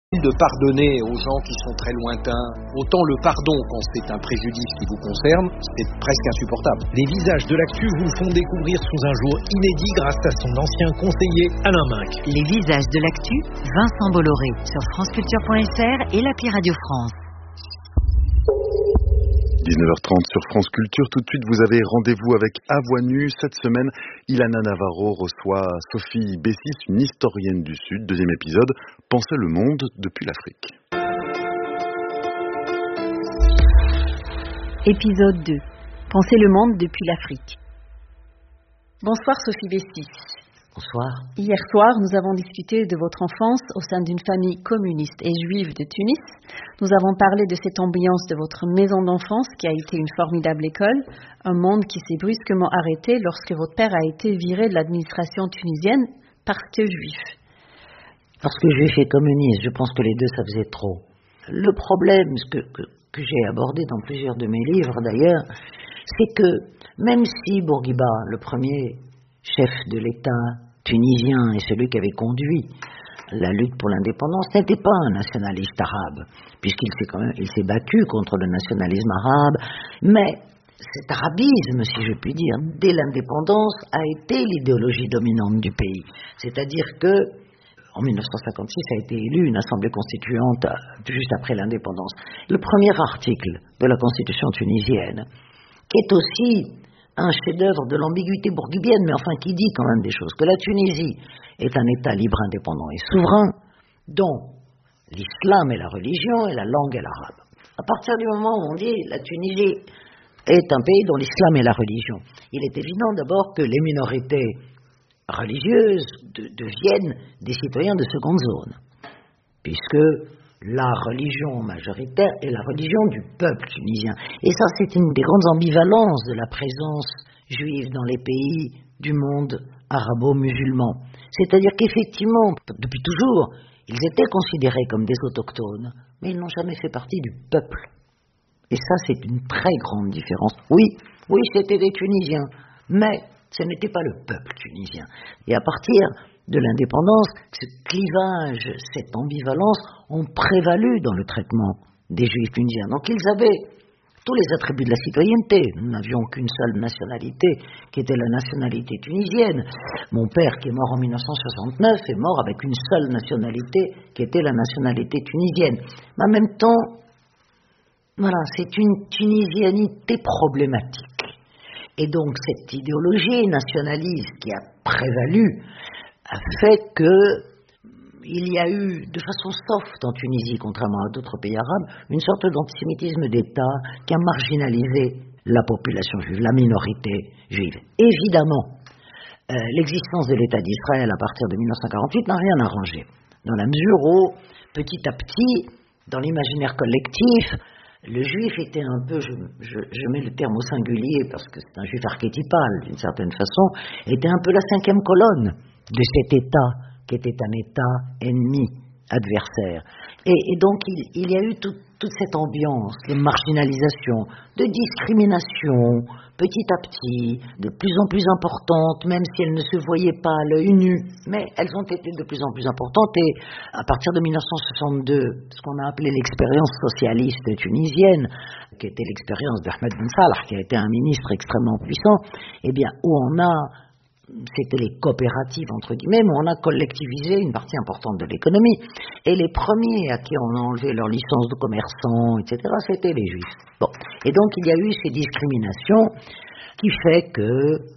De pardonner aux gens qui sont très lointains, autant le pardon quand c'est un préjudice qui vous concerne, c'est presque insupportable. Les visages de l'actu vous font découvrir sous un jour inédit grâce à son ancien conseiller Alain Minc. Les visages de l'actu, Vincent Bolloré, sur franceculture.fr et l'appli Radio France. 19h30 sur France Culture. Tout de suite, vous avez rendez-vous avec À Voix Nue. Cette semaine, Ilana Navarro reçoit Sophie Bessis, une historienne du Sud. Deuxième épisode, Penser le monde depuis l'Afrique. Épisode 2, Penser le monde depuis l'Afrique. Bonsoir Sophie Bessis. Bonsoir. Hier soir, nous avons discuté de votre enfance au sein d'une famille communiste et juive de Tunis. Nous avons parlé de cette ambiance de votre maison d'enfance qui a été une formidable école, un monde qui s'est brusquement arrêté lorsque votre père a été viré de l'administration tunisienne parce que juif. Parce que juif et communiste, je pense que les deux ça faisait trop. Le problème, que j'ai abordé dans plusieurs de mes livres d'ailleurs, c'est que même si Bourguiba, le premier chef de l'État tunisien et celui qui avait conduit la lutte pour l'indépendance, n'était pas un nationaliste arabe, puisqu'il s'est battu contre le nationalisme arabe, mais cet arabisme, si je puis dire, dès l'indépendance, a été l'idéologie dominante du pays. C'est-à-dire que, en 1956, a été élue une assemblée constituante juste après l'indépendance. Le premier article de la constitution tunisienne, qui est aussi un chef-d'œuvre de l'ambiguïté bourguibienne, mais enfin qui dit quand même des choses, que la Tunisie est un État libre, indépendant et souverain, dont l'islam est la religion et la langue est l'arabe. À partir du moment où on dit la Tunisie est un pays dont l'islam est la religion, il est évident d'abord que les minorités religieuses deviennent des citoyens de seconde zone, puisque la religion majoritaire est la religion du peuple tunisien. Et ça, c'est une des grandes ambivalences de la présence juive dans les pays du monde arabo-musulman. C'est-à-dire qu'effectivement, depuis toujours, ils étaient considérés comme des autochtones, mais ils n'ont jamais fait partie du peuple. Et ça, c'est une très grande différence. Oui, c'était des Tunisiens, mais ce n'était pas le peuple tunisien. Et à partir de l'indépendance, ce clivage, cette ambivalence ont prévalu dans le traitement des juifs tunisiens. Donc ils avaient tous les attributs de la citoyenneté. Nous n'avions qu'une seule nationalité, qui était la nationalité tunisienne. Mon père, qui est mort en 1969, est mort avec une seule nationalité, qui était la nationalité tunisienne. Mais en même temps, voilà, c'est une tunisianité problématique. Et donc cette idéologie nationaliste qui a prévalu a fait qu'il y a eu, de façon soft en Tunisie, contrairement à d'autres pays arabes, une sorte d'antisémitisme d'État qui a marginalisé la population juive, la minorité juive. Évidemment, l'existence de l'État d'Israël à partir de 1948 n'a rien arrangé, dans la mesure où, petit à petit, dans l'imaginaire collectif, le juif était un peu, je mets le terme au singulier parce que c'est un juif archétypal d'une certaine façon, était un peu la cinquième colonne de cet État qui était un État ennemi, adversaire. Et donc il y a eu toute cette ambiance de marginalisation, de discrimination, petit à petit, de plus en plus importante, même si elles ne se voyaient pas à l'œil nu, mais elles ont été de plus en plus importantes. Et à partir de 1962, ce qu'on a appelé l'expérience socialiste tunisienne, qui était l'expérience d'Ahmed Ben Salah, qui a été un ministre extrêmement puissant, eh bien, où c'était les coopératives, entre guillemets, mais on a collectivisé une partie importante de l'économie. Et les premiers à qui on a enlevé leur licence de commerçant, etc., c'était les juifs. Bon. Et donc, il y a eu ces discriminations qui fait que,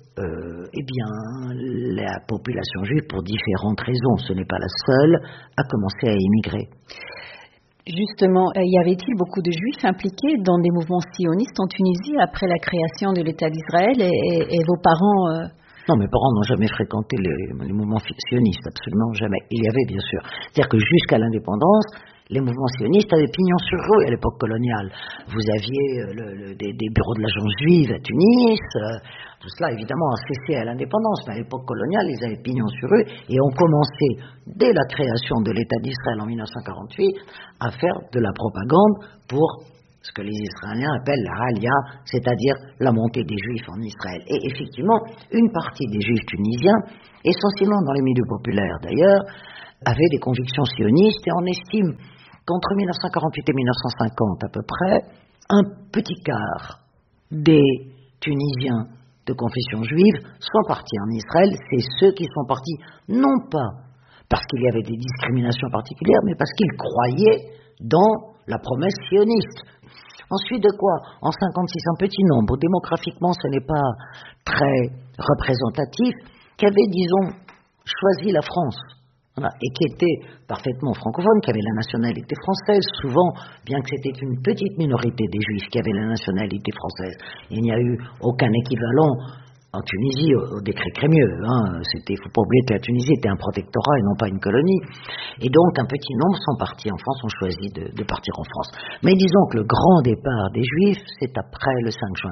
la population juive, pour différentes raisons, ce n'est pas la seule, a commencé à émigrer. Justement, y avait-il beaucoup de juifs impliqués dans des mouvements sionistes en Tunisie après la création de l'État d'Israël et vos parents... Non, mes parents n'ont jamais fréquenté les mouvements sionistes, absolument jamais. Il y avait, bien sûr. C'est-à-dire que jusqu'à l'indépendance, les mouvements sionistes avaient pignon sur rue à l'époque coloniale. Vous aviez des bureaux de l'agence juive à Tunis, tout cela évidemment a cessé à l'indépendance, mais à l'époque coloniale, ils avaient pignon sur rue et ont commencé, dès la création de l'État d'Israël en 1948, à faire de la propagande pour ce que les Israéliens appellent la Alia, c'est-à-dire la montée des Juifs en Israël. Et effectivement, une partie des Juifs tunisiens, essentiellement dans les milieux populaires d'ailleurs, avaient des convictions sionistes, et on estime qu'entre 1948 et 1950 à peu près, un petit quart des Tunisiens de confession juive sont partis en Israël. C'est ceux qui sont partis non pas parce qu'il y avait des discriminations particulières, mais parce qu'ils croyaient dans la promesse sioniste. Ensuite de quoi, en 56, un petit nombre, démographiquement ce n'est pas très représentatif, qui avaient, disons, choisi la France, voilà, et qui étaient parfaitement francophones, qui avaient la nationalité française, souvent, bien que c'était une petite minorité des Juifs qui avaient la nationalité française. Il n'y a eu aucun équivalent en Tunisie au décret Crémieux. Il ne faut pas oublier que la Tunisie était un protectorat et non pas une colonie. Et donc un petit nombre sont partis en France, ont choisi de partir en France. Mais disons que le grand départ des Juifs, c'est après le 5 juin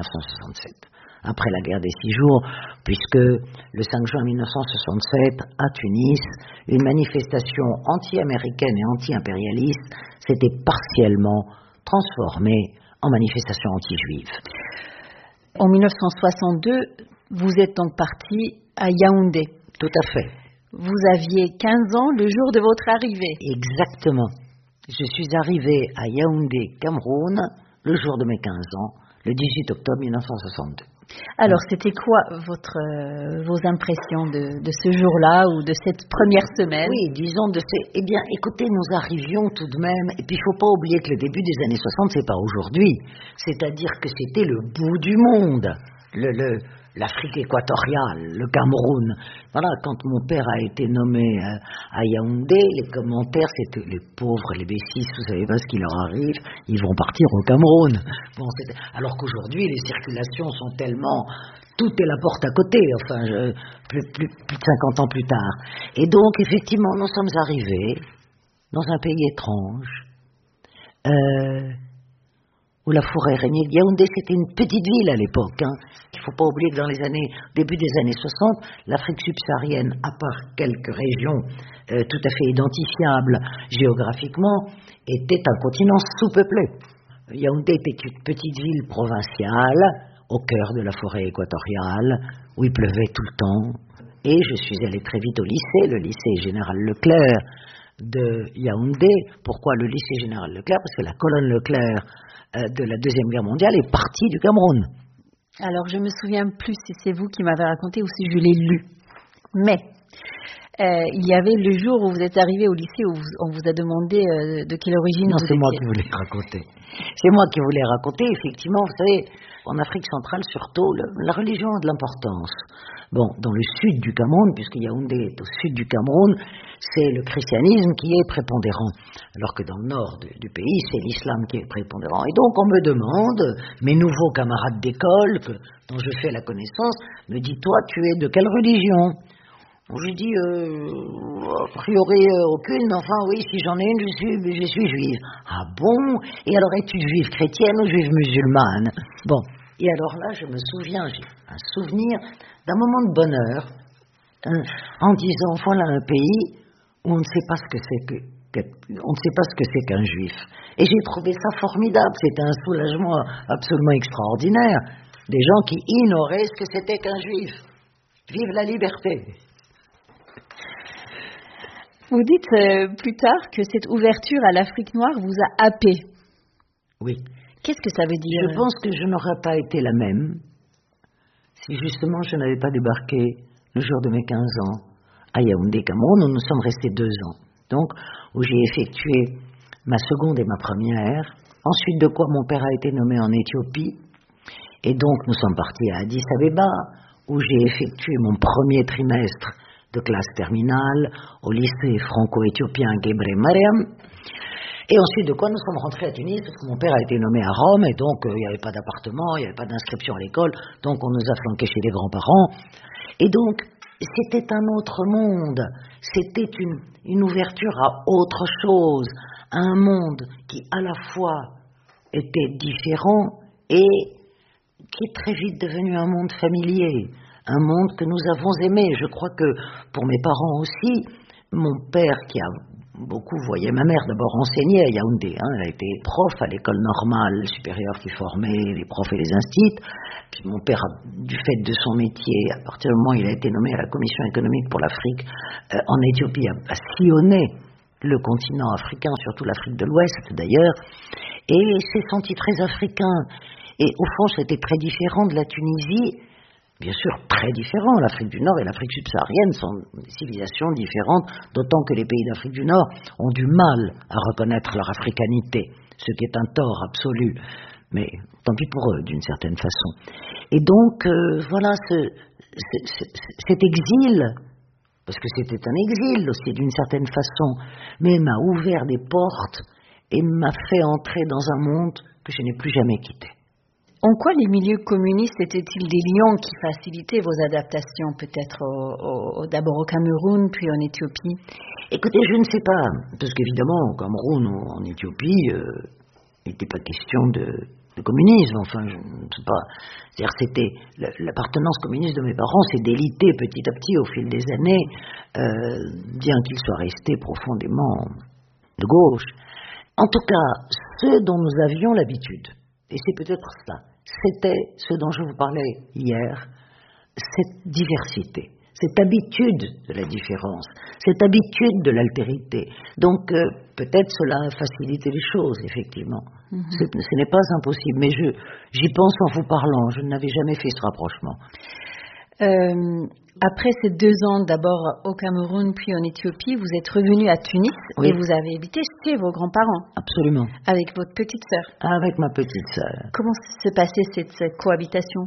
1967. Après la guerre des 6 jours, puisque le 5 juin 1967, à Tunis, une manifestation anti-américaine et anti-impérialiste s'était partiellement transformée en manifestation anti-juive. En 1962, vous êtes donc parti à Yaoundé. Tout à fait. Vous aviez 15 ans le jour de votre arrivée. Exactement. Je suis arrivé à Yaoundé, Cameroun, le jour de mes 15 ans, le 18 octobre 1962. Alors, c'était quoi vos impressions de ce jour-là ou de cette première semaine? Oui, disons eh bien, écoutez, nous arrivions tout de même, et puis il ne faut pas oublier que le début des années 60, c'est pas aujourd'hui. C'est-à-dire que c'était le bout du monde. L'Afrique équatoriale, le Cameroun. Voilà, quand mon père a été nommé à Yaoundé, les commentaires c'était les pauvres, les B6, vous savez pas ce qui leur arrive, ils vont partir au Cameroun. Bon, alors qu'aujourd'hui les circulations sont tellement, tout est la porte à côté, enfin, plus de 50 ans plus tard. Et donc effectivement nous sommes arrivés dans un pays étrange, où la forêt régnait. Yaoundé, c'était une petite ville à l'époque. Il ne faut pas oublier que dans les début des années 60, l'Afrique subsaharienne, à part quelques régions tout à fait identifiables géographiquement, était un continent sous-peuplé. Yaoundé était une petite ville provinciale, au cœur de la forêt équatoriale, où il pleuvait tout le temps. Et je suis allé très vite au lycée, le lycée Général Leclerc de Yaoundé. Pourquoi le lycée Général Leclerc? Parce que la colonne Leclerc de la Deuxième Guerre mondiale est partie du Cameroun. Alors, je me souviens plus si c'est vous qui m'avez raconté ou si je l'ai lu. Mais, il y avait le jour où vous êtes arrivé au lycée où on vous a demandé de quelle origine vous étiez. Non, c'est moi qui voulais raconter. C'est moi qui voulais raconter. Effectivement, vous savez, en Afrique centrale, surtout, la religion a de l'importance. Bon, dans le sud du Cameroun, puisque Yaoundé est au sud du Cameroun, c'est le christianisme qui est prépondérant, alors que dans le nord du pays, c'est l'islam qui est prépondérant. Et donc on me demande, mes nouveaux camarades d'école, dont je fais la connaissance, me dit, toi, tu es de quelle religion? Je dis, a priori aucune, mais enfin oui, si j'en ai une, je suis juive. Ah bon? Et alors es-tu juive chrétienne ou juive musulmane? Bon, et alors là, je me souviens, j'ai un souvenir d'un moment de bonheur, en disant, voilà un pays où on ne sait pas ce que c'est qu'un juif. Et j'ai trouvé ça formidable, c'était un soulagement absolument extraordinaire. Des gens qui ignoraient ce que c'était qu'un juif. Vive la liberté! Vous dites plus tard que cette ouverture à l'Afrique noire vous a happé. Oui. Qu'est-ce que ça veut dire? Je pense que je n'aurais pas été la même si justement je n'avais pas débarqué le jour de mes 15 ans à Yaoundé, Cameroun, où nous sommes restés 2 ans. Donc, où j'ai effectué ma seconde et ma première. Ensuite de quoi mon père a été nommé en Éthiopie. Et donc, nous sommes partis à Addis Abeba, où j'ai effectué mon premier trimestre de classe terminale au lycée franco-éthiopien Gebre Mariam. Et ensuite de quoi nous sommes rentrés à Tunis, parce que mon père a été nommé à Rome, et donc il n'y avait pas d'appartement, il n'y avait pas d'inscription à l'école, donc on nous a flanqués chez les grands-parents. Et donc, c'était un autre monde, c'était une ouverture à autre chose, à un monde qui à la fois était différent et qui est très vite devenu un monde familier, un monde que nous avons aimé. Je crois que pour mes parents aussi, mon père qui a beaucoup voyaient ma mère d'abord enseigner à Yaoundé. Elle a été prof à l'école normale supérieure qui formait les profs et les instituts. Puis mon père, du fait de son métier, à partir du moment où il a été nommé à la Commission économique pour l'Afrique en Éthiopie, a sillonné le continent africain, surtout l'Afrique de l'Ouest d'ailleurs, et s'est senti très africain. Et au fond, c'était très différent de la Tunisie. Bien sûr, très différent. L'Afrique du Nord et l'Afrique subsaharienne sont des civilisations différentes, d'autant que les pays d'Afrique du Nord ont du mal à reconnaître leur africanité, ce qui est un tort absolu. Mais tant pis pour eux, d'une certaine façon. Et donc, voilà, cet exil, parce que c'était un exil aussi d'une certaine façon, mais m'a ouvert des portes et m'a fait entrer dans un monde que je n'ai plus jamais quitté. En quoi les milieux communistes étaient-ils des lions qui facilitaient vos adaptations, peut-être d'abord au Cameroun, puis en Éthiopie? Écoutez, je ne sais pas, parce qu'évidemment, au Cameroun ou en Éthiopie, il n'était pas question de communisme, enfin, je ne sais pas. C'est-à-dire, c'était l'appartenance communiste de mes parents s'est délitée petit à petit au fil des années, bien qu'ils soient restés profondément de gauche. En tout cas, ce dont nous avions l'habitude, et c'est peut-être ça, c'était ce dont je vous parlais hier, cette diversité, cette habitude de la différence, cette habitude de l'altérité. Donc, peut-être cela a facilité les choses, effectivement. Ce n'est pas impossible, mais j'y pense en vous parlant, je n'avais jamais fait ce rapprochement. Après ces 2 ans, d'abord au Cameroun, puis en Éthiopie, vous êtes revenu à Tunis et vous avez habité chez vos grands-parents. Absolument. Avec votre petite sœur. Avec ma petite sœur. Comment se passait cette cohabitation?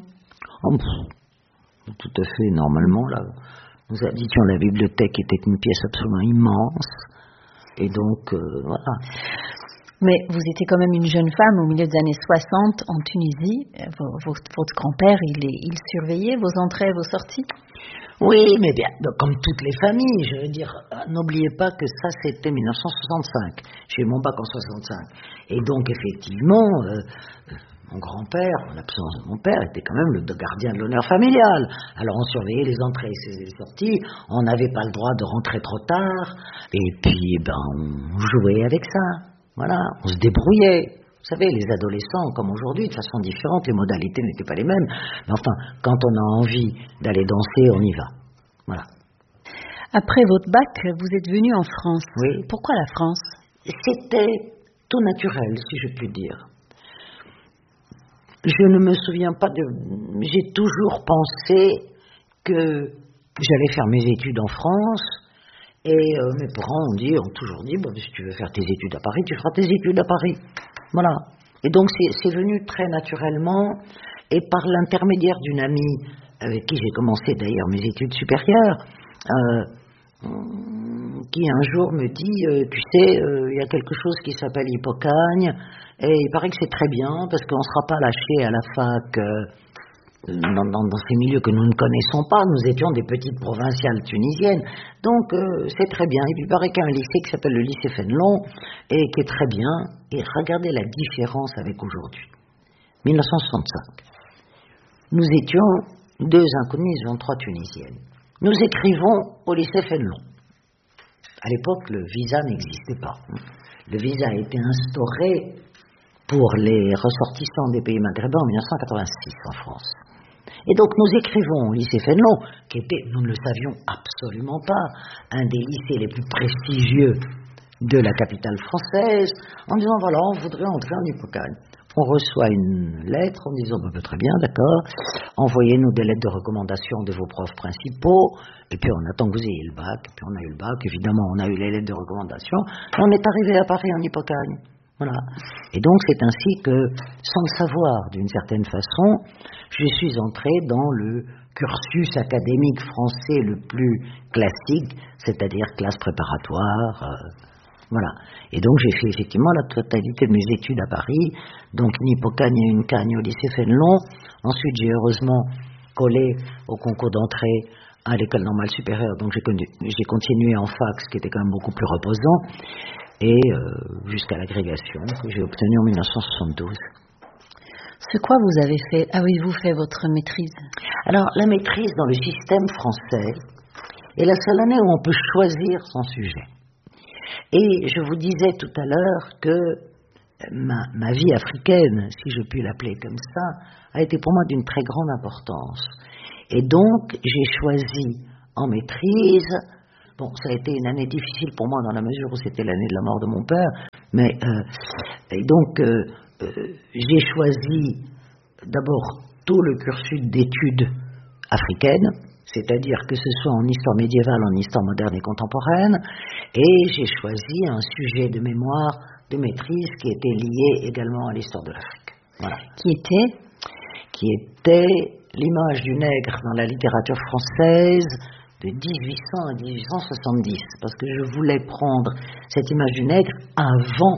Tout à fait normalement. Là. Nous habitions la bibliothèque, qui était une pièce absolument immense. Et donc, voilà. Mais vous étiez quand même une jeune femme au milieu des années 60 en Tunisie. Votre grand-père, il surveillait vos entrées et vos sorties? Oui, mais bien, comme toutes les familles, je veux dire, n'oubliez pas que ça, c'était 1965. J'ai eu mon bac en 65. Et donc, effectivement, mon grand-père, en l'absence de mon père, était quand même le gardien de l'honneur familial. Alors, on surveillait les entrées et les sorties. On n'avait pas le droit de rentrer trop tard. Et puis, on jouait avec ça. Voilà, on se débrouillait. Vous savez, les adolescents, comme aujourd'hui, de façon différente, les modalités n'étaient pas les mêmes. Mais enfin, quand on a envie d'aller danser, on y va. Voilà. Après votre bac, vous êtes venu en France. Oui. Pourquoi la France? C'était tout naturel, si je puis dire. Je ne me souviens pas de... J'ai toujours pensé que j'allais faire mes études en France. Et mes parents ont toujours dit, si tu veux faire tes études à Paris, tu feras tes études à Paris. Voilà. Et donc c'est venu très naturellement, et par l'intermédiaire d'une amie avec qui j'ai commencé d'ailleurs mes études supérieures, qui un jour me dit, tu sais, il y a quelque chose qui s'appelle Hippocagne, et il paraît que c'est très bien, parce qu'on ne sera pas lâché à la fac... Dans ces milieux que nous ne connaissons pas, nous étions des petites provinciales tunisiennes, donc c'est très bien. Et puis il paraît qu'il y a un lycée qui s'appelle le lycée Fénelon, et qui est très bien, et regardez la différence avec aujourd'hui. 1965. Nous étions 2 inconnus, 23 tunisiennes. Nous écrivons au lycée Fénelon. À l'époque, le visa n'existait pas. Le visa a été instauré pour les ressortissants des pays maghrébins en 1986 en France. Et donc nous écrivons au lycée Fénelon, qui était, nous ne le savions absolument pas, un des lycées les plus prestigieux de la capitale française, en disant voilà, on voudrait entrer en Hippocagne. On reçoit une lettre en disant très bien, d'accord, envoyez-nous des lettres de recommandation de vos profs principaux, et puis on attend que vous ayez le bac, et puis on a eu le bac, évidemment on a eu les lettres de recommandation, et on est arrivé à Paris en Hippocagne. Voilà. Et donc c'est ainsi que, sans le savoir d'une certaine façon, je suis entré dans le cursus académique français le plus classique, c'est-à-dire classe préparatoire, voilà. Et donc j'ai fait effectivement la totalité de mes études à Paris, donc une Hippocagne et une Cagne au lycée Fénelon. Ensuite j'ai heureusement collé au concours d'entrée à l'école normale supérieure, donc j'ai continué en fac, ce qui était quand même beaucoup plus reposant, et jusqu'à l'agrégation que j'ai obtenue en 1972. C'est quoi vous avez fait? Avez-vous fait votre maîtrise? Alors, la maîtrise dans le système français est la seule année où on peut choisir son sujet. Et je vous disais tout à l'heure que ma vie africaine, si je puis l'appeler comme ça, a été pour moi d'une très grande importance. Et donc, j'ai choisi en maîtrise. Bon, ça a été une année difficile pour moi dans la mesure où c'était l'année de la mort de mon père, mais et donc j'ai choisi d'abord tout le cursus d'études africaines, c'est-à-dire que ce soit en histoire médiévale, en histoire moderne et contemporaine, et j'ai choisi un sujet de mémoire, de maîtrise qui était lié également à l'histoire de l'Afrique. Voilà. Qui était l'image du nègre dans la littérature française de 1800 à 1870, parce que je voulais prendre cette image du nègre avant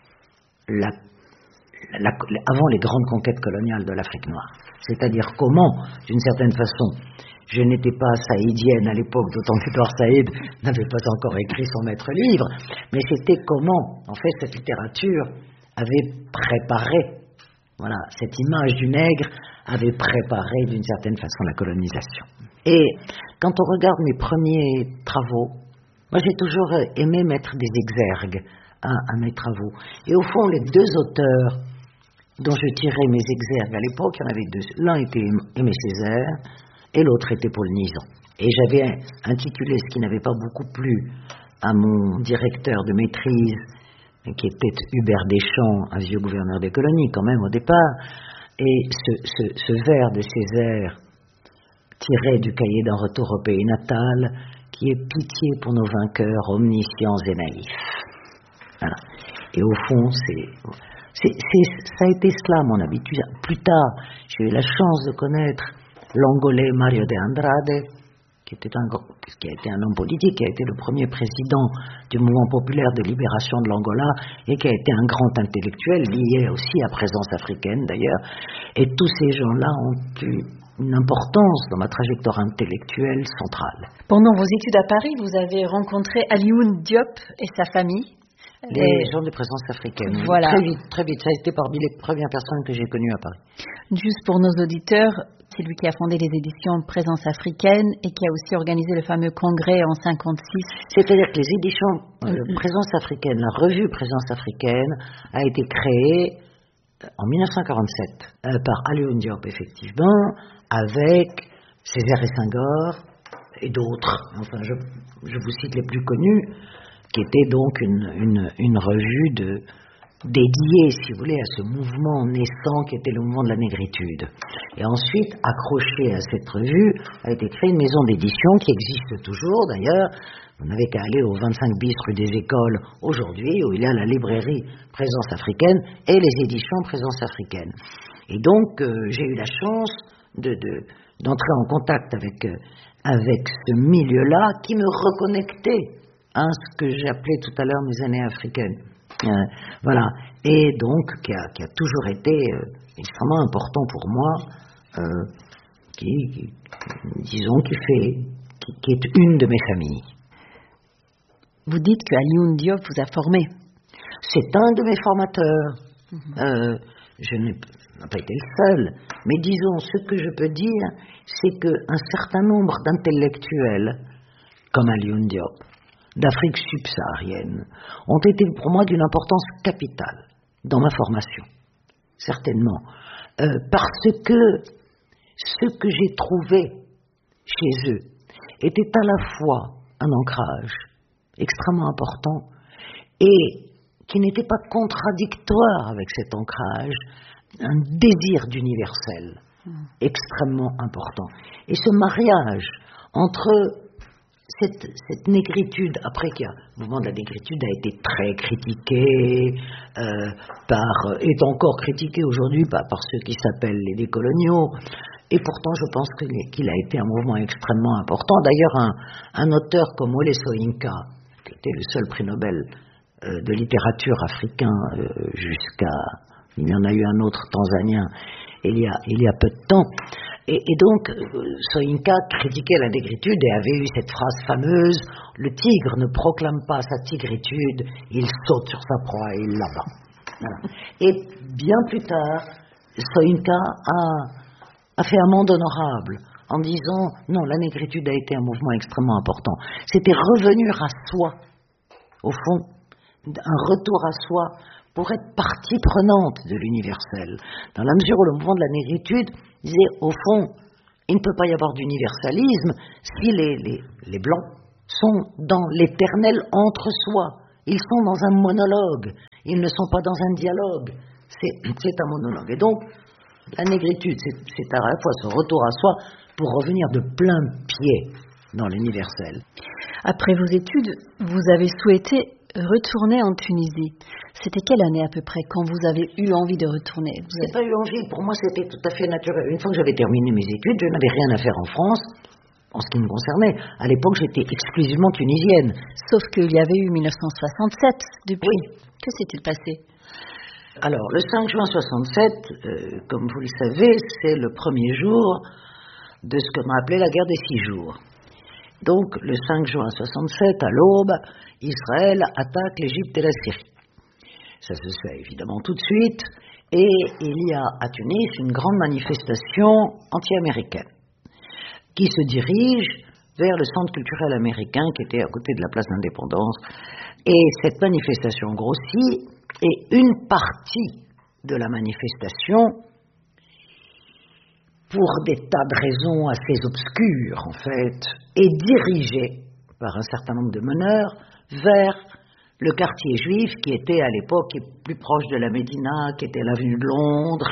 avant les grandes conquêtes coloniales de l'Afrique noire. C'est-à-dire comment, d'une certaine façon, je n'étais pas saïdienne à l'époque, d'autant qu'Edouard Saïd n'avait pas encore écrit son maître livre, mais c'était comment, en fait, cette littérature avait préparé, voilà, cette image du nègre avait préparé d'une certaine façon la colonisation. Et quand on regarde mes premiers travaux, moi j'ai toujours aimé mettre des exergues à mes travaux. Et au fond, les deux auteurs dont je tirais mes exergues à l'époque, il y en avait deux. L'un était Aimé Césaire et l'autre était Paul Nizan. Et j'avais intitulé ce qui n'avait pas beaucoup plu à mon directeur de maîtrise, qui était Hubert Deschamps, un vieux gouverneur des colonies quand même au départ. Et ce vers de Césaire, tiré du cahier d'un retour au pays natal, qui est pitié pour nos vainqueurs, omniscients et naïfs. Voilà. Et au fond, ça a été cela mon habitude. Plus tard, j'ai eu la chance de connaître l'Angolais Mario de Andrade, qui a été un homme politique, qui a été le premier président du mouvement populaire de libération de l'Angola et qui a été un grand intellectuel lié aussi à Présence africaine d'ailleurs. Et tous ces gens-là ont eu une importance dans ma trajectoire intellectuelle centrale. Pendant vos études à Paris, vous avez rencontré Alioune Diop et sa famille. Les gens de Présence africaine. Voilà. Très vite. Ça a été parmi les premières personnes que j'ai connues à Paris. Juste pour nos auditeurs, c'est lui qui a fondé les éditions Présence africaine et qui a aussi organisé le fameux congrès en 56. C'est-à-dire que les éditions Présence africaine, la revue Présence africaine, a été créée en 1947 par Alioune Diop, effectivement, avec Césaire et Senghor et d'autres. Enfin, je vous cite les plus connus, qui était donc une revue dédiée, si vous voulez, à ce mouvement naissant qui était le mouvement de la négritude. Et ensuite, accrochée à cette revue, a été créée une maison d'édition qui existe toujours d'ailleurs. Vous n'avez qu'à aller au 25 bis rue des Écoles aujourd'hui, où il y a la librairie Présence africaine et les éditions Présence africaine. Et donc, j'ai eu la chance d'entrer en contact avec ce milieu-là qui me reconnectait à ce que j'appelais tout à l'heure mes années africaines. Voilà. Et donc, qui a toujours été extrêmement important pour moi, qui est une de mes familles. Vous dites que Alioune Diop vous a formé. C'est un de mes formateurs. Je n'ai pas été le seul, mais disons, ce que je peux dire, c'est qu'un certain nombre d'intellectuels, comme Alioune Diop, d'Afrique subsaharienne, ont été pour moi d'une importance capitale dans ma formation, certainement, parce que ce que j'ai trouvé chez eux était à la fois un ancrage extrêmement important et qui n'était pas contradictoire avec cet ancrage, un désir d'universel extrêmement important. Et ce mariage entre cette négritude, après le mouvement de la négritude a été très critiqué, est encore critiqué aujourd'hui par ceux qui s'appellent les décoloniaux, et pourtant je pense qu'il a été un mouvement extrêmement important. D'ailleurs, un auteur comme Wole Soyinka, qui était le seul prix Nobel de littérature africain il y en a eu un autre tanzanien il y a peu de temps. Et donc, Soyinka critiquait la négritude et avait eu cette phrase fameuse « Le tigre ne proclame pas sa tigritude, il saute sur sa proie et il l'abat. » Voilà. Et bien plus tard, Soyinka a fait amende honorable en disant « Non, la négritude a été un mouvement extrêmement important. » C'était revenir à soi, au fond, un retour à soi pour être partie prenante de l'universel. Dans la mesure où le mouvement de la négritude disait, au fond, il ne peut pas y avoir d'universalisme si les Blancs sont dans l'éternel entre-soi. Ils sont dans un monologue, ils ne sont pas dans un dialogue. C'est un monologue. Et donc, la négritude, c'est à la fois ce retour à soi pour revenir de plein pied dans l'universel. Après vos études, vous avez souhaité retourner en Tunisie. C'était quelle année à peu près quand vous avez eu envie de retourner? Je n'ai pas eu envie. Pour moi, c'était tout à fait naturel. Une fois que j'avais terminé mes études, je n'avais rien à faire en France, en ce qui me concernait. À l'époque, j'étais exclusivement tunisienne. Sauf qu'il y avait eu 1967 depuis. Oui. Que s'est-il passé? Alors, le 5 juin 67, comme vous le savez, c'est le premier jour de ce qu'on a appelé la guerre des 6 jours. Donc, le 5 juin 67, à l'aube, Israël attaque l'Égypte et la Syrie. Ça se fait évidemment tout de suite, et il y a à Tunis une grande manifestation anti-américaine qui se dirige vers le centre culturel américain qui était à côté de la place d'Indépendance. Et cette manifestation grossit, et une partie de la manifestation, pour des tas de raisons assez obscures en fait, est dirigée par un certain nombre de meneurs vers le quartier juif qui était à l'époque plus proche de la Médina, qui était l'avenue de Londres,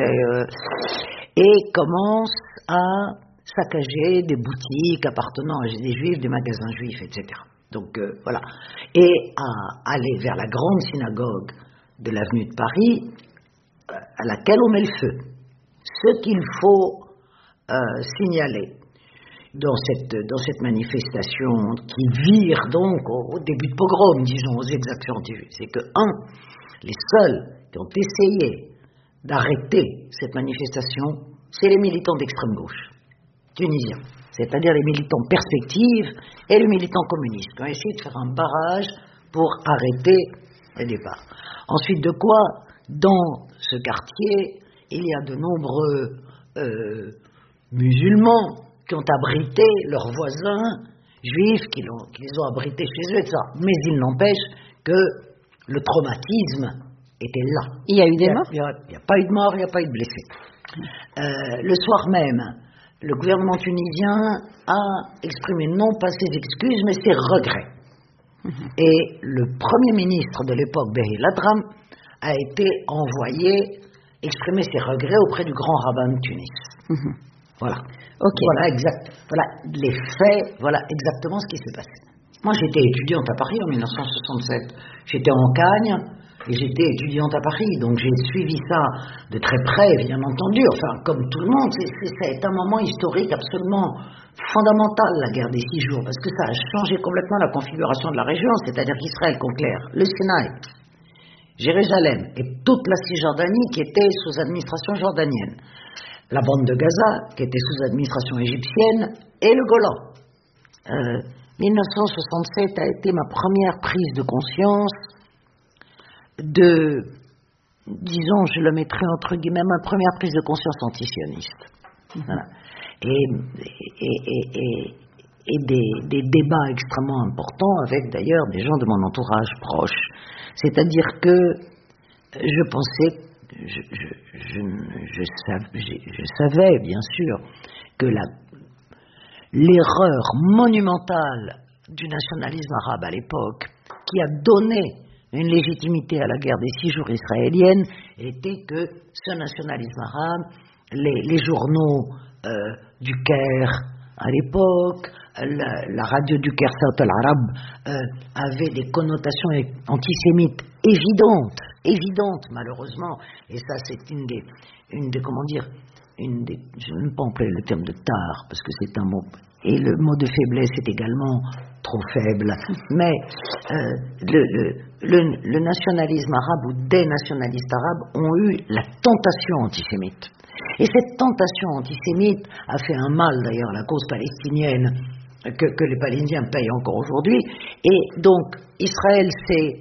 et commence à saccager des boutiques appartenant à des juifs, des magasins juifs, etc. Donc voilà. Et à aller vers la grande synagogue de l'avenue de Paris, à laquelle on met le feu. Ce qu'il faut signaler dans cette manifestation qui vire donc au début de pogrom, disons, aux exactions anti-juives, c'est que, les seuls qui ont essayé d'arrêter cette manifestation, c'est les militants d'extrême gauche tunisiens, c'est-à-dire les militants perspectives et les militants communistes, qui ont essayé de faire un barrage pour arrêter le départ. Ensuite de quoi, dans ce quartier, il y a de nombreux musulmans qui ont abrité leurs voisins juifs, qui les ont abrités chez eux, etc. Mais il n'empêche que le traumatisme était là. Il y a eu des morts? Il n'y a pas eu de morts, il n'y a pas eu de blessés. Le soir même, le gouvernement tunisien a exprimé non pas ses excuses, mais ses regrets. Et le premier ministre de l'époque, Behi Ladram, a été envoyé exprimer ses regrets auprès du grand rabbin de Tunis. Voilà. Okay. Voilà les faits, voilà exactement ce qui s'est passé. Moi, j'étais étudiante à Paris en 1967. J'étais en Cagne et j'étais étudiante à Paris, donc j'ai suivi ça de très près, bien entendu. Enfin, comme tout le monde, c'est un moment historique absolument fondamental, la guerre des 6 jours, parce que ça a changé complètement la configuration de la région, c'est-à-dire qu'Israël conquiert le Sinaï, Jérusalem et toute la Cisjordanie qui était sous administration jordanienne, la bande de Gaza qui était sous administration égyptienne et le Golan. 1967 a été ma première prise de conscience de, disons, je le mettrai entre guillemets, ma première prise de conscience antisioniste. Voilà. Et des débats extrêmement importants avec d'ailleurs des gens de mon entourage proche. C'est-à-dire que je pensais, je savais bien sûr que l'erreur monumentale du nationalisme arabe à l'époque, qui a donné une légitimité à la guerre des 6 jours israélienne, était que ce nationalisme arabe, les journaux du Caire à l'époque, la radio du Caire Saut al-Arab avait des connotations antisémites évidentes malheureusement, et ça c'est une des comment dire, je ne veux pas employer le terme de tare parce que c'est un mot, et le mot de faiblesse est également trop faible, mais le nationalisme arabe ou des nationalistes arabes ont eu la tentation antisémite. Et cette tentation antisémite a fait un mal d'ailleurs à la cause palestinienne que les Palestiniens payent encore aujourd'hui. Et donc Israël s'est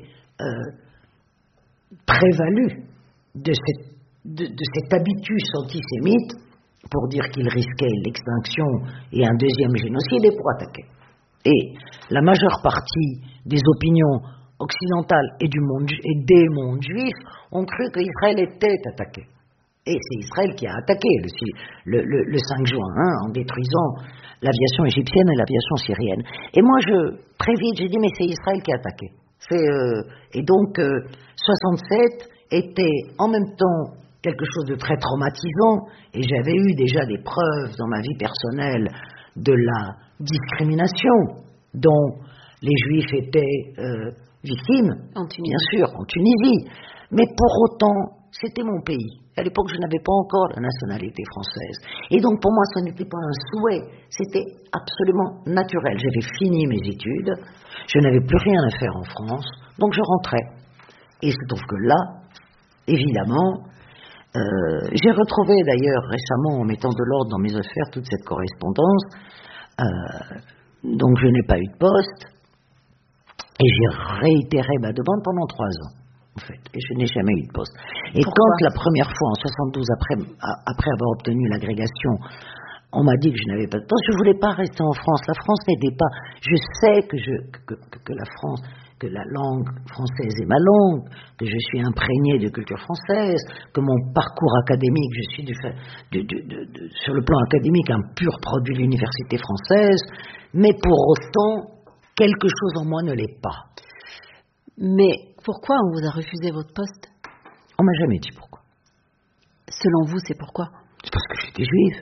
prévalu de cet habitus antisémite pour dire qu'il risquait l'extinction et un deuxième génocide et pour attaquer. Et la majeure partie des opinions occidentale et des mondes juifs ont cru qu'Israël était attaqué. Et c'est Israël qui a attaqué le 5 juin, en détruisant l'aviation égyptienne et l'aviation syrienne. Et moi, très vite, j'ai dit, mais c'est Israël qui a attaqué. Et donc, 67 était en même temps quelque chose de très traumatisant, et j'avais eu déjà des preuves dans ma vie personnelle de la discrimination dont les Juifs étaient victimes, bien sûr, en Tunisie. Mais pour autant, c'était mon pays. À l'époque, je n'avais pas encore la nationalité française. Et donc, pour moi, ce n'était pas un souhait, c'était absolument naturel. J'avais fini mes études, je n'avais plus rien à faire en France, donc je rentrais. Et il se trouve que là, évidemment, j'ai retrouvé d'ailleurs récemment, en mettant de l'ordre dans mes affaires, toute cette correspondance. Donc, je n'ai pas eu de poste, et j'ai réitéré ma demande pendant 3 ans. En fait, et je n'ai jamais eu de poste. Et pourquoi? Quand la première fois, en 72, après avoir obtenu l'agrégation, on m'a dit que je n'avais pas de poste, je ne voulais pas rester en France. La France n'était pas... Je sais que la France, que la langue française est ma langue, que je suis imprégné de culture française, que mon parcours académique, je suis sur le plan académique un pur produit de l'université française, mais pour autant, quelque chose en moi ne l'est pas. Mais pourquoi on vous a refusé votre poste? On m'a jamais dit pourquoi. Selon vous, c'est pourquoi? C'est parce que j'étais juive.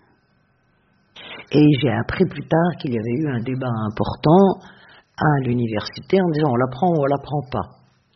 Et j'ai appris plus tard qu'il y avait eu un débat important à l'université en disant on l'apprend ou on l'apprend pas.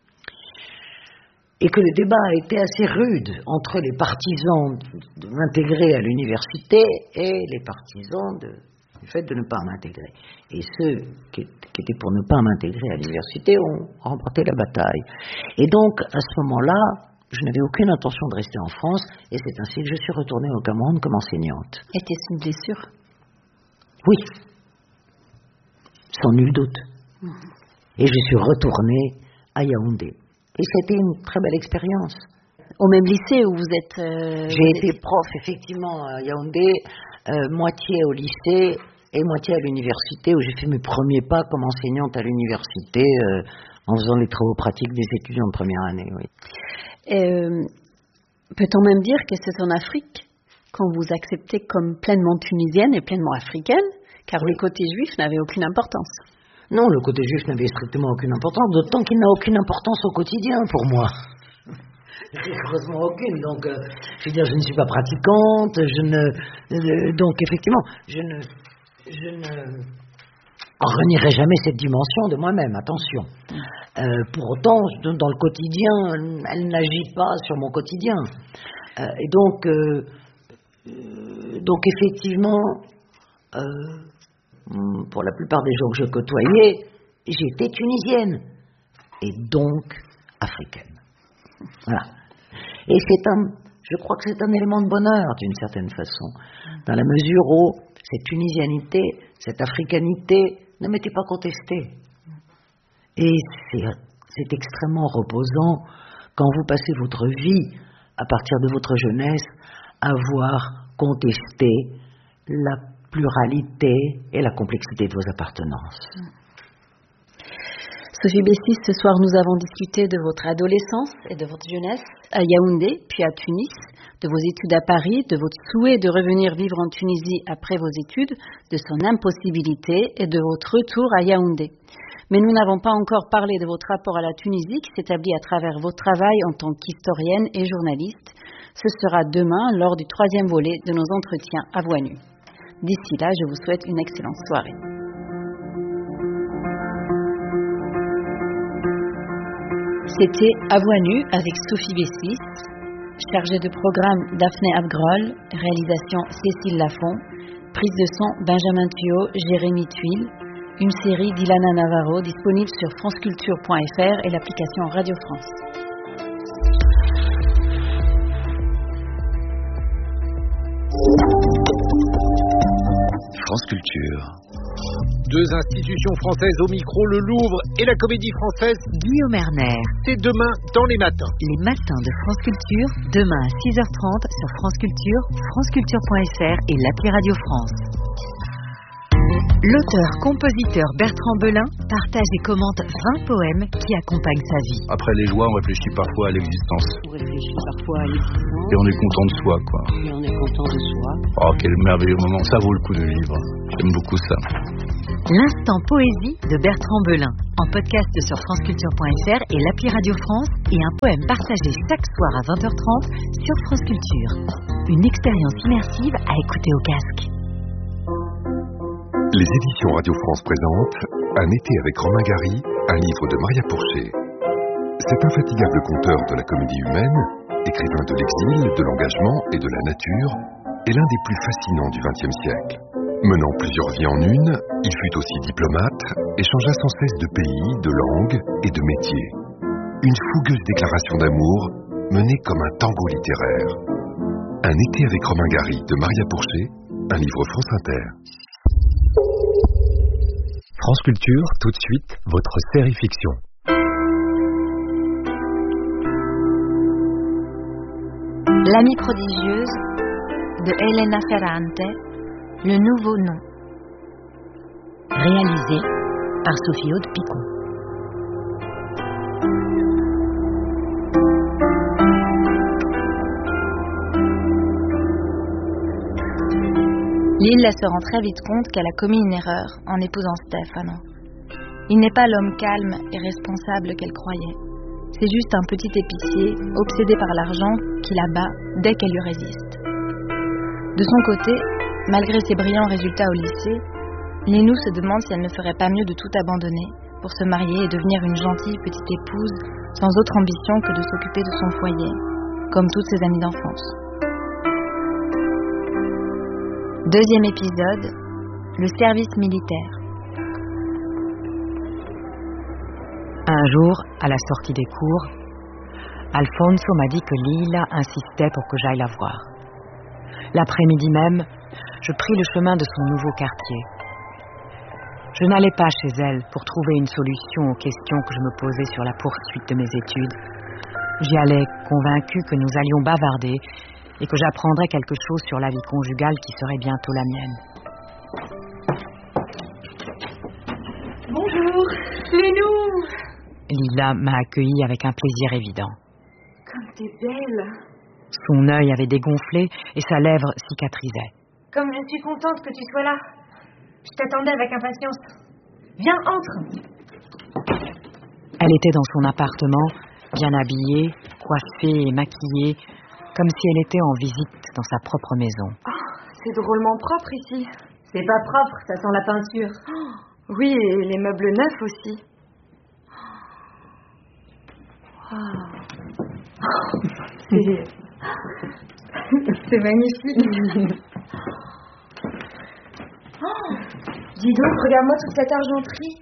Et que le débat a été assez rude entre les partisans de m'intégrer à l'université et les partisans du fait de ne pas m'intégrer. Et ceux qui étaient pour ne pas m'intégrer à l'université ont remporté la bataille. Et donc, à ce moment-là, je n'avais aucune intention de rester en France, et c'est ainsi que je suis retournée au Cameroun comme enseignante. Était-ce une blessure? Oui, sans nul doute. Et je suis retournée à Yaoundé. Et c'était une très belle expérience. Au même lycée où vous êtes... J'ai été prof, effectivement, à Yaoundé, moitié au lycée et moitié à l'université, où j'ai fait mes premiers pas comme enseignante à l'université, en faisant les travaux pratiques des étudiants de première année. Oui. Peut-on même dire que c'est en Afrique qu'on vous acceptait comme pleinement tunisienne et pleinement africaine, car le côté juif n'avait aucune importance? Non, le côté juif n'avait strictement aucune importance, d'autant qu'il n'a aucune importance au quotidien pour moi. Heureusement aucune. Donc, je veux dire, je ne suis pas pratiquante, donc effectivement, je ne renierai jamais cette dimension de moi-même, attention. Pour autant, dans le quotidien, elle n'agit pas sur mon quotidien. Et donc effectivement, pour la plupart des gens que je côtoyais, j'étais tunisienne, et donc africaine. Voilà. Et je crois que c'est un élément de bonheur, d'une certaine façon, dans la mesure où cette tunisianité, cette africanité ne m'était pas contestée. Et c'est extrêmement reposant quand vous passez votre vie, à partir de votre jeunesse, à voir contester la pluralité et la complexité de vos appartenances. Sophie Bessis, ce soir nous avons discuté de votre adolescence et de votre jeunesse à Yaoundé, puis à Tunis, de vos études à Paris, de votre souhait de revenir vivre en Tunisie après vos études, de son impossibilité et de votre retour à Yaoundé. Mais nous n'avons pas encore parlé de votre rapport à la Tunisie qui s'établit à travers votre travail en tant qu'historienne et journaliste. Ce sera demain lors du 3e volet de nos entretiens à Voix Nue. D'ici là, je vous souhaite une excellente soirée. C'était À Voix Nue avec Sophie Bessis, chargée de programme Daphné Abgrol, réalisation Cécile Lafont, prise de son Benjamin Thuot, Jérémy Tuile, une série d'Ilana Navarro disponible sur franceculture.fr et l'application Radio France. France Culture. 2 institutions françaises au micro, le Louvre et la Comédie Française. Guillaume Erner. C'est demain dans les matins. Les matins de France Culture, demain à 6h30 sur France Culture, franceculture.fr et l'appli Radio France. L'auteur-compositeur Bertrand Belin partage et commente 20 poèmes qui accompagnent sa vie. Après les joies, on réfléchit parfois à l'existence. On réfléchit parfois à l'existence. Et on est content de soi, quoi. Et on est content de soi. Oh, quel merveilleux moment. Ça vaut le coup de vivre. J'aime beaucoup ça. L'instant poésie de Bertrand Belin, en podcast sur franceculture.fr et l'appli Radio France, et un poème partagé chaque soir à 20h30 sur France Culture. Une expérience immersive à écouter au casque. Les éditions Radio France présentent Un été avec Romain Gary, un livre de Maria Pourchet. Cet infatigable conteur de la comédie humaine, écrivain de l'exil, de l'engagement et de la nature, est l'un des plus fascinants du XXe siècle. Menant plusieurs vies en une, il fut aussi diplomate et changea sans cesse de pays, de langue et de métier. Une fougueuse déclaration d'amour menée comme un tango littéraire. Un été avec Romain Gary de Maria Pourchet, un livre France Inter. France Culture, tout de suite, votre série fiction. L'amie prodigieuse de Elena Ferrante, le nouveau nom. Réalisé par Sophie Aude-Picon. Lilla se rend très vite compte qu'elle a commis une erreur en épousant Stefano. Il n'est pas l'homme calme et responsable qu'elle croyait. C'est juste un petit épicier, obsédé par l'argent, qui la bat dès qu'elle lui résiste. De son côté, malgré ses brillants résultats au lycée, Linou se demande si elle ne ferait pas mieux de tout abandonner pour se marier et devenir une gentille petite épouse sans autre ambition que de s'occuper de son foyer, comme toutes ses amies d'enfance. Deuxième épisode, le service militaire. Un jour, à la sortie des cours, Alfonso m'a dit que Lila insistait pour que j'aille la voir. L'après-midi même, je pris le chemin de son nouveau quartier. Je n'allais pas chez elle pour trouver une solution aux questions que je me posais sur la poursuite de mes études. J'y allais convaincue que nous allions bavarder et que j'apprendrais quelque chose sur la vie conjugale qui serait bientôt la mienne. Bonjour, Linou. Lila m'a accueillie avec un plaisir évident. Comme t'es belle. Son œil avait dégonflé et sa lèvre cicatrisait. Comme je suis contente que tu sois là. Je t'attendais avec impatience. Viens, entre. Elle était dans son appartement, bien habillée, coiffée et maquillée, comme si elle était en visite dans sa propre maison. Oh, c'est drôlement propre ici. C'est pas propre, ça sent la peinture. Oh, oui, et les meubles neufs aussi. Oh, c'est magnifique. Oh, dis donc, regarde-moi toute cette argenterie.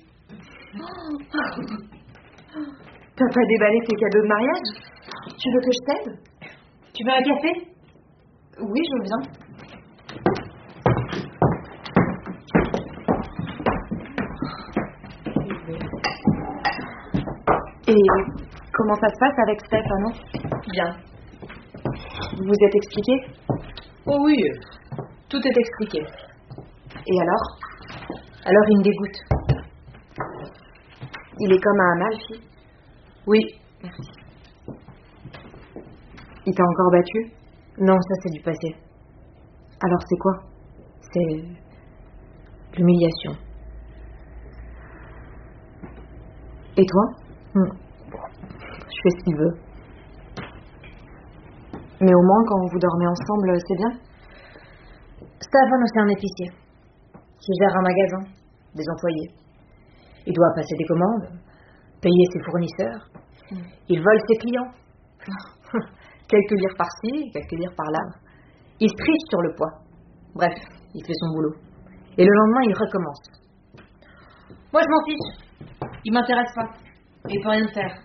Oh. T'as pas déballé tes cadeaux de mariage? Tu veux que je t'aide? Tu veux un café? Oui, je veux bien. Et comment ça se passe avec Stefano? Bien. Vous vous êtes expliqué? Oh oui, tout est expliqué. Et alors? Alors il me dégoûte. Il est comme un Amalfi. Oui, merci. Il t'a encore battu? Non, ça c'est du passé. Alors c'est quoi? C'est l'humiliation. Et toi? Je fais ce qu'il veut. Mais au moins quand vous dormez ensemble, c'est bien? Stefano, c'est un épicier qui gère un magasin, des employés. Il doit passer des commandes, payer ses fournisseurs. Il vole ses clients. Quelques lires par-ci, quelques lires par-là. Il triche sur le poids. Bref, il fait son boulot. Et le lendemain, il recommence. Moi, je m'en fiche. Il m'intéresse pas. Il peut rien faire.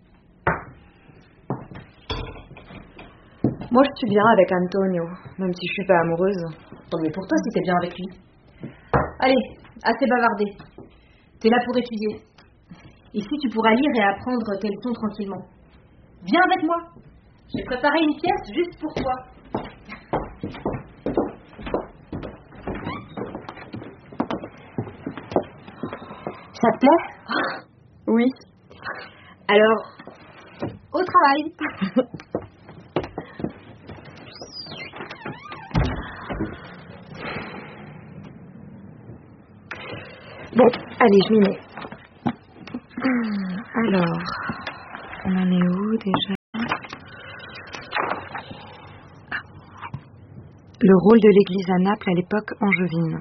Moi, je suis bien avec Antonio, même si je suis pas amoureuse. Tant mieux pour toi si t'es bien avec lui. Allez, assez bavardé. T'es là pour étudier. Ici, tu pourras lire et apprendre tes leçons tranquillement. Viens avec moi. J'ai préparé une pièce juste pour toi. Ça te plaît? Oui. Alors, au travail. Bon, allez, je m'y mets. Alors, on en est où déjà? Le rôle de l'église à Naples à l'époque angevine.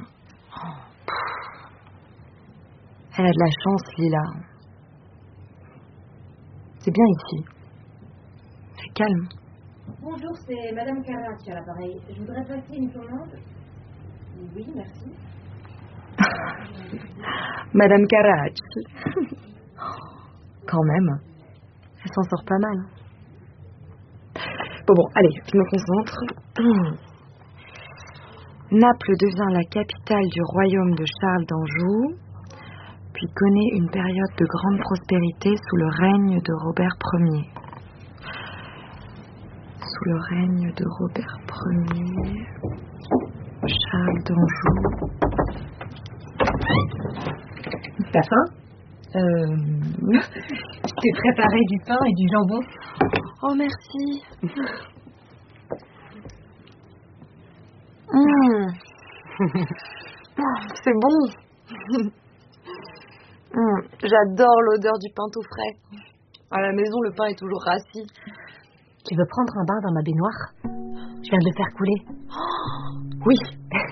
Elle a de la chance, Lila. C'est bien ici. C'est calme. Bonjour, c'est Madame Carrat qui a l'appareil. Je voudrais passer une commande. Oui, merci. Madame Carracci. Quand même. Elle s'en sort pas mal. Bon, allez, je me concentre. Naples devient la capitale du royaume de Charles d'Anjou, puis connaît une période de grande prospérité sous le règne de Robert Ier. Sous le règne de Robert Ier, Charles d'Anjou. T'as faim? Je t'ai préparé du pain et du jambon. Oh, merci. C'est bon. J'adore l'odeur du pain tout frais. À la maison, le pain est toujours rassis. Tu veux prendre un bain dans ma baignoire? Je viens de le faire couler. Oui.